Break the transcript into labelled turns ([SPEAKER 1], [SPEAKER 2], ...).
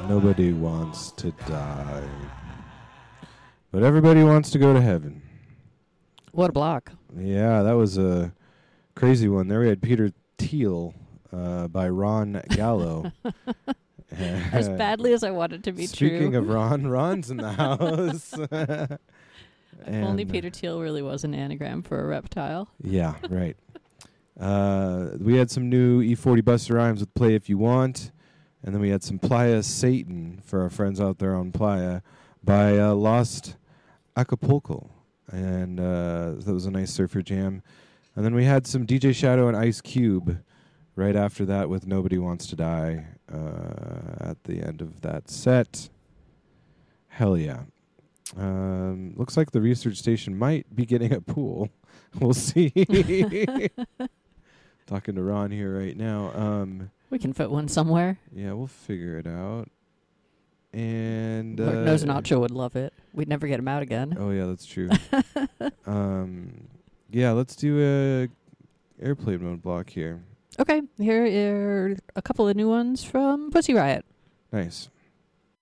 [SPEAKER 1] Nobody wants to die. But everybody wants to go to heaven.
[SPEAKER 2] What a block.
[SPEAKER 1] Yeah, that was a crazy one. There we had Peter Thiel by Ron Gallo.
[SPEAKER 2] As badly as I want it to be
[SPEAKER 1] Speaking
[SPEAKER 2] true.
[SPEAKER 1] of Ron, Ron's in the house.
[SPEAKER 2] If only Peter Thiel really was an anagram for a reptile.
[SPEAKER 1] Yeah, right. We had some new E40 Busta Rhymes with Play If You Want. And then we had some Playa Satan for our friends out there on Playa by Lost Acapulco. And that was a nice surfer jam. And then we had some DJ Shadow and Ice Cube right after that with Nobody Wants to Die at the end of that set. Hell yeah. Looks like the research station might be getting a pool. We'll see. Talking to Ron here right now.
[SPEAKER 2] We can fit one somewhere.
[SPEAKER 1] Yeah, we'll figure it out. And
[SPEAKER 2] Lord knows Nacho would love it. We'd never get him out again.
[SPEAKER 1] Oh yeah, that's true. Yeah, let's do a airplane mode block here.
[SPEAKER 2] Okay, here are a couple of new ones from Pussy Riot.
[SPEAKER 1] Nice.